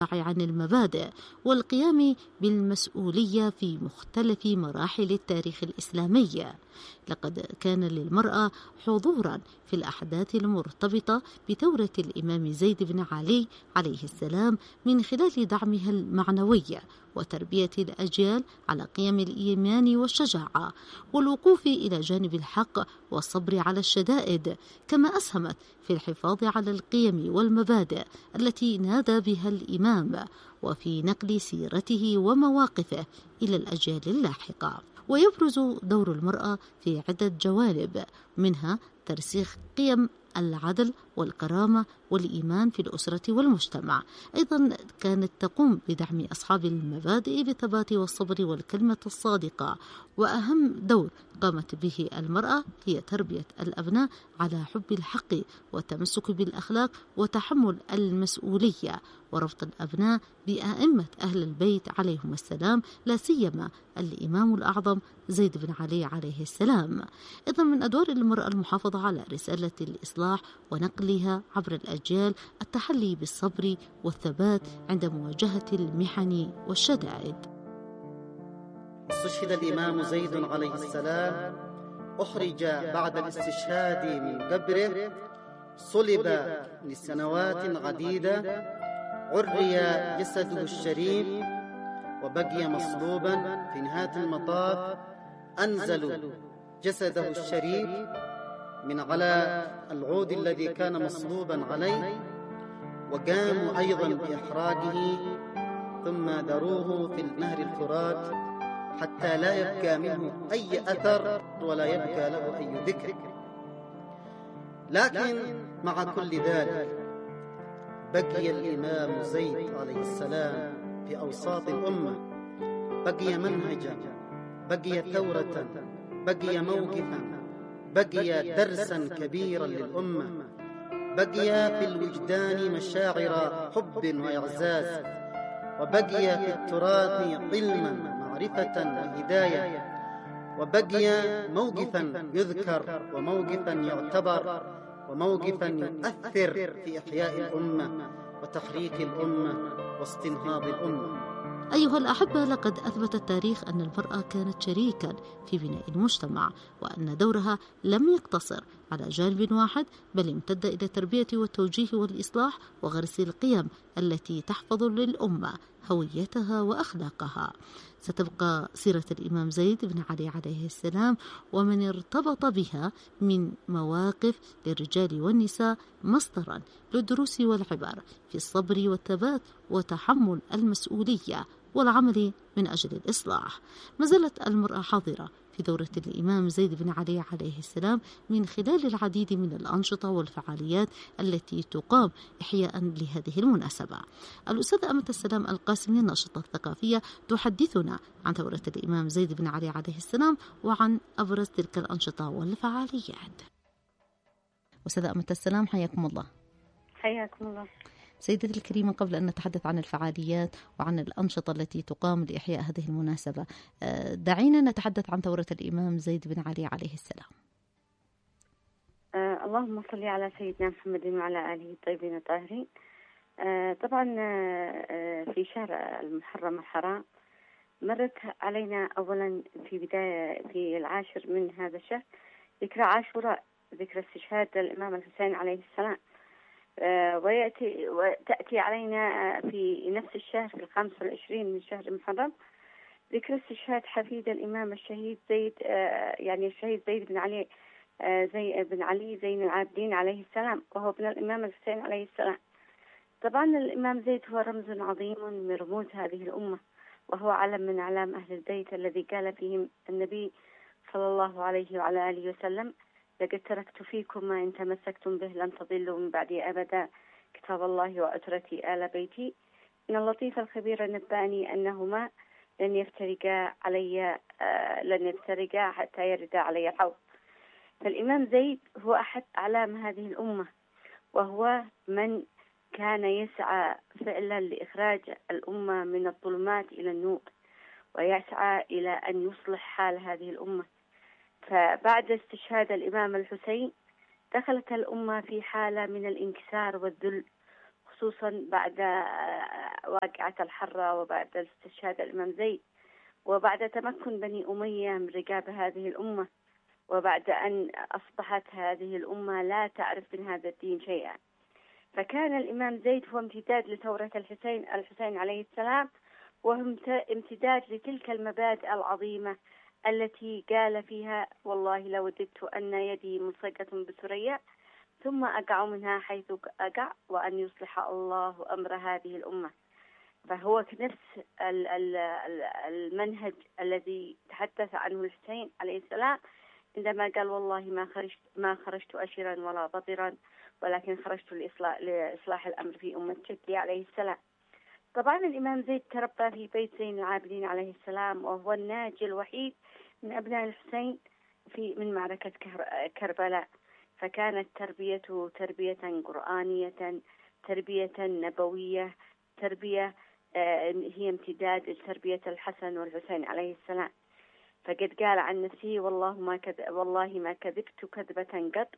عن المبادئ والقيام بالمسؤولية في مختلف مراحل التاريخ الإسلامي. لقد كان للمرأة حضورا في الأحداث المرتبطة بثورة الإمام زيد بن علي عليه السلام من خلال دعمها المعنوي وتربية الأجيال على قيم الإيمان والشجاعة والوقوف إلى جانب الحق والصبر على الشدائد، كما أسهمت في الحفاظ على القيم والمبادئ التي نادى بها الإمام وفي نقل سيرته ومواقفه إلى الأجيال اللاحقة. ويبرز دور المرأة في عدة جوانب، منها ترسيخ قيم العدل والكرامة والإيمان في الأسرة والمجتمع. أيضا كانت تقوم بدعم أصحاب المبادئ بالثبات والصبر والكلمة الصادقة. وأهم دور قامت به المرأة هي تربية الأبناء على حب الحق والتمسك بالأخلاق وتحمل المسؤولية، وربط الأبناء بأئمة أهل البيت عليهم السلام، لا سيما الإمام الأعظم زيد بن علي عليه السلام. إذن من أدوار المرأة المحافظة على رسالة الإصلاح ونقلها عبر الأجيال، التحلي بالصبر والثبات عند مواجهة المحن والشدائد. استشهد الإمام زيد عليه السلام، أخرج بعد الاستشهاد من قبره، صلب لسنوات عديدة، عري جسده الشريف وبقي مصلوبا. في نهاية المطاف أنزلوا جسده الشريف من على العود الذي كان مصلوبا عليه، وقاموا أيضا بإحراقه، ثم دروه في النهر الفرات حتى لا يبقى منه أي أثر ولا يبقى له أي ذكر. لكن مع كل ذلك بقي الإمام زيد عليه السلام في أوساط الأمة، بقي منهجا، بقي ثورة، بقي موقفا، بقي درسا كبيرا للأمة، بقي في الوجدان مشاعر حب وإعزاز، وبقي في التراث علما معرفة وهداية، وبقي موقفا يذكر وموقفا يعتبر وموقفا يؤثر في إحياء الأمة وتحريك الأمة واستنهاض الأمة. أيها الأحبة، لقد أثبت التاريخ أن المرأة كانت شريكا في بناء المجتمع، وأن دورها لم يقتصر على جانب واحد، بل امتد إلى التربية والتوجيه والإصلاح وغرس القيم التي تحفظ للأمة هويتها وأخلاقها. ستبقى سيرة الإمام زيد بن علي عليه السلام ومن ارتبط بها من مواقف للرجال والنساء مصدرا للدروس والعبر في الصبر والثبات وتحمل المسؤولية والعمل من أجل الإصلاح. ما زالت المرأة حاضرة في دورة الإمام زيد بن علي عليه السلام من خلال العديد من الأنشطة والفعاليات التي تقام إحياء لهذه المناسبة. الأستاذة أمة السلام القاسمي الناشطة الثقافية تحدثنا عن دورة الإمام زيد بن علي عليه السلام وعن أبرز تلك الأنشطة والفعاليات. أستاذة أمة السلام، حياكم الله. حياكم الله. سيدتي الكريمة، قبل أن نتحدث عن الفعاليات وعن الأنشطة التي تقام لإحياء هذه المناسبة، دعينا نتحدث عن ثورة الإمام زيد بن علي عليه السلام. اللهم صل على سيدنا محمد وعلى آله الطيبين الطاهرين. طبعا في شهر المحرم الحرام مرت علينا أولا في بداية في 10 من هذا الشهر ذكرى عاشوراء، ذكرى استشهاد الإمام الحسين عليه السلام. وتأتي علينا في نفس الشهر في 25 من شهر المحرم ذكرى استشهاد حفيد الإمام الشهيد زيد، يعني الشهيد زيد بن علي، بن علي زين العابدين عليه السلام، وهو ابن الإمام الحسين عليه السلام. طبعا الإمام زيد هو رمز عظيم من رموز هذه الأمة، وهو علم من أعلام أهل البيت الذي قال فيهم النبي صلى الله عليه وعلى آله وسلم: لقد تركت فيكم ما إن تمسكتم به لن تضلوا من بعدي أبدا، كتاب الله وأترتي آل بيتي. إن اللطيف الخبير نبأني أنهما لن يفترقا حتى يرد علي الحوض. فالإمام زيد هو أحد أعلام هذه الأمة، وهو من كان يسعى فعلا لإخراج الأمة من الظلمات إلى النور، ويسعى إلى أن يصلح حال هذه الأمة. فبعد استشهاد الإمام الحسين دخلت الأمة في حالة من الانكسار والذل، خصوصا بعد واقعة الحرة وبعد استشهاد الإمام زيد وبعد تمكن بني أمية من رقاب هذه الأمة وبعد أن أصبحت هذه الأمة لا تعرف من هذا الدين شيئا. فكان الإمام زيد هو امتداد لثورة الحسين عليه السلام، وهو امتداد لتلك المبادئ العظيمة التي قال فيها: والله لوددت أن يدي ملصقة بثريا ثم أقع منها حيث أقع وأن يصلح الله أمر هذه الأمة. فهو نفس المنهج الذي تحدث عنه الحسين عليه السلام عندما قال: والله ما خرجت أشرا ولا بطرا ولكن خرجت لإصلاح الأمر في أمة جدي عليه السلام. طبعا الإمام زيد تربى في بيت زين العابدين عليه السلام، وهو الناجي الوحيد من أبناء الحسين من معركة كربلاء. فكانت تربيته تربية قرآنية، تربية نبوية، تربية هي امتداد لتربية الحسن والحسين عليه السلام. فقد قال عن نفسه: والله ما كذبت كذبة قط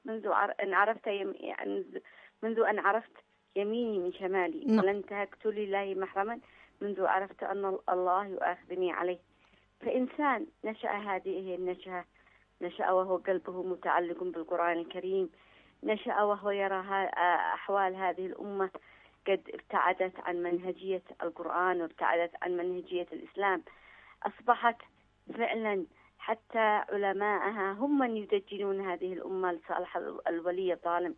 منذ أن عرفت يميني من شمالي، ولن انتهكت لله محرما منذ عرفت أن الله يؤاخذني عليه. فإنسان نشأ هذه النشأة، نشأ وهو قلبه متعلق بالقرآن الكريم، نشأ وهو يرى أحوال هذه الأمة قد ابتعدت عن منهجية القرآن وابتعدت عن منهجية الإسلام. أصبحت فعلا حتى علماءها هم من يدجنون هذه الأمة لصالح الولي الظالم.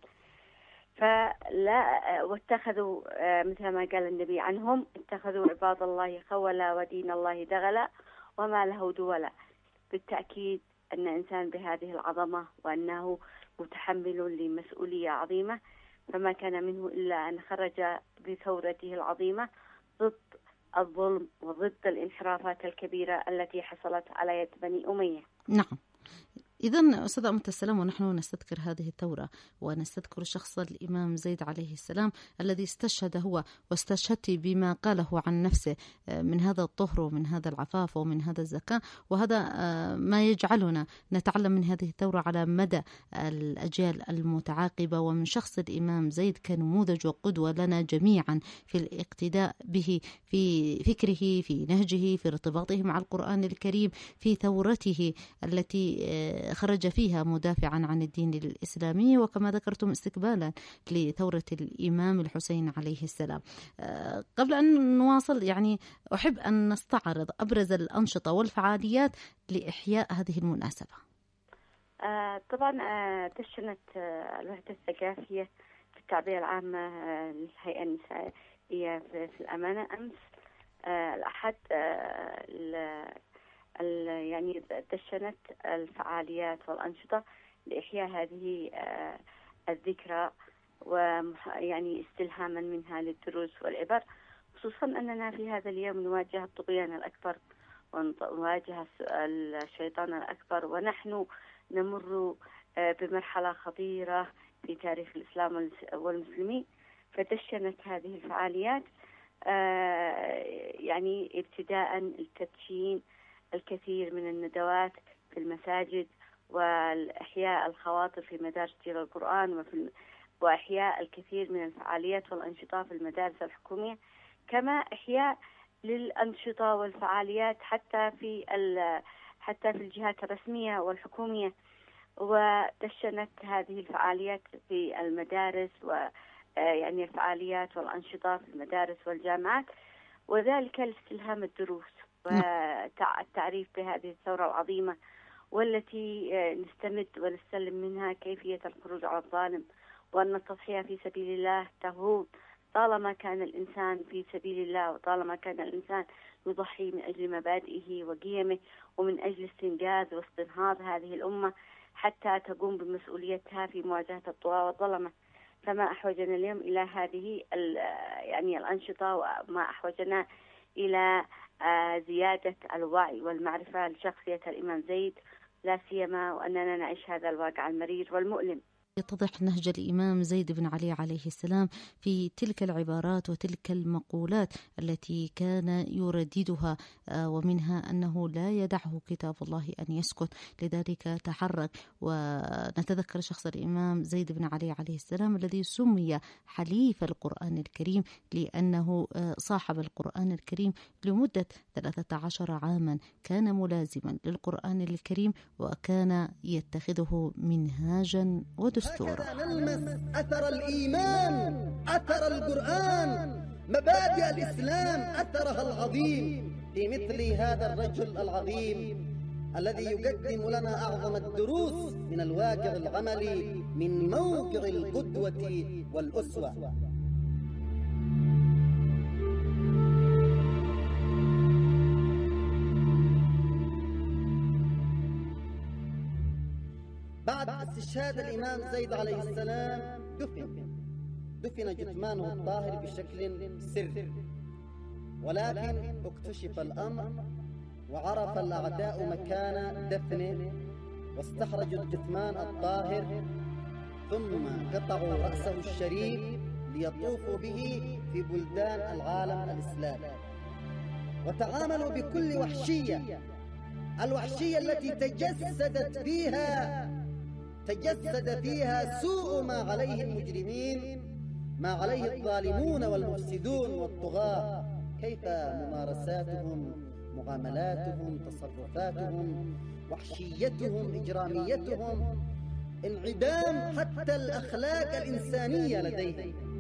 واتخذوا مثل ما قال النبي عنهم: اتخذوا عباد الله خولا ودين الله دغلا وما له دولا. بالتأكيد أن إنسان بهذه العظمة وأنه متحمل لمسؤولية عظيمة، فما كان منه إلا أن خرج بثورته العظيمة ضد الظلم وضد الانحرافات الكبيرة التي حصلت على يد بني أمية. نعم. إذن أستاذ أمة السلام، ونحن نستذكر هذه الثورة ونستذكر شخص الإمام زيد عليه السلام الذي استشهد هو واستشهدت بما قاله عن نفسه من هذا الطهر ومن هذا العفاف ومن هذا الزكاة، وهذا ما يجعلنا نتعلم من هذه الثورة على مدى الأجيال المتعاقبة، ومن شخص الإمام زيد كنموذج وقدوة لنا جميعا في الاقتداء به في فكره، في نهجه، في ارتباطه مع القرآن الكريم، في ثورته التي خرج فيها مدافعا عن الدين الإسلامي، وكما ذكرتم استقبالا لثورة الإمام الحسين عليه السلام. قبل أن نواصل أحب أن نستعرض أبرز الأنشطة والفعاليات لإحياء هذه المناسبة. طبعا دشنت الوحدة الثقافية في التعبئة العامة للهيئة النسائية في الأمانة أمس الأحد، دشنت الفعاليات والأنشطة لإحياء هذه الذكرى، استلهاما منها للدروس والعبر، خصوصا أننا في هذا اليوم نواجه الطغيان الأكبر ونواجه الشيطان الأكبر، ونحن نمر بمرحلة خطيرة في تاريخ الإسلام والمسلمين. فدشنت هذه الفعاليات ابتداء التدشين الكثير من الندوات في المساجد، والإحياء الخواطر في مدارس تفسير القرآن، وإحياء الكثير من الفعاليات والأنشطة في المدارس الحكومية، كما إحياء للأنشطة والفعاليات حتى في الجهات الرسمية والحكومية. ودشنت هذه الفعاليات في المدارس الفعاليات والأنشطة في المدارس والجامعات، وذلك لاستلهام الدروس والتعريف بهذه الثورة العظيمة، والتي نستمد ونستلم منها كيفية الخروج على الظالم، وأن التضحية في سبيل الله تهون طالما كان الإنسان في سبيل الله، وطالما كان الإنسان يضحي من أجل مبادئه وقيمه ومن أجل استنجاز واستنهاض هذه الأمة حتى تقوم بمسؤوليتها في مواجهة الطغاة والظلمة. فما أحوجنا اليوم إلى هذه الأنشطة، وما أحوجنا إلى زيادة الوعي والمعرفة لشخصية الإمام زيد، لا سيما وأننا نعيش هذا الواقع المرير والمؤلم. يتضح نهج الإمام زيد بن علي عليه السلام في تلك العبارات وتلك المقولات التي كان يرددها، ومنها أنه لا يدعه كتاب الله أن يسكت، لذلك تحرك. ونتذكر شخص الإمام زيد بن علي عليه السلام الذي سمي حليف القرآن الكريم لأنه صاحب القرآن الكريم لمدة 13 عاما، كان ملازما للقرآن الكريم وكان يتخذه منهاجا ودستورا. هكذا نلمس أثر الإيمان، أثر القرآن، مبادئ الإسلام، أثرها العظيم في مثل هذا الرجل العظيم الذي يقدم لنا أعظم الدروس من الواقع العملي من موقع القدوة والأسوة. بعد استشهاد الإمام زيد عليه السلام دفن جثمانه الطاهر بشكل سري، ولكن اكتشف الأمر وعرف الأعداء مكان دفنه واستخرجوا الجثمان الطاهر، ثم قطعوا رأسه الشريف ليطوفوا به في بلدان العالم الإسلامي، وتعاملوا بكل وحشية، الوحشية التي تجسد فيها سوء ما عليه المجرمين، ما عليه الظالمون والمفسدون والطغاة، كيف ممارساتهم، معاملاتهم، تصرفاتهم، وحشيتهم، إجراميتهم، انعدام حتى الأخلاق الإنسانية لديهم.